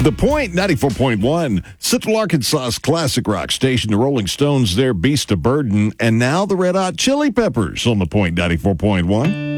The Point 94.1, Central Arkansas's classic rock station, the Rolling Stones, their Beast of Burden, and now the Red Hot Chili Peppers on The Point 94.1.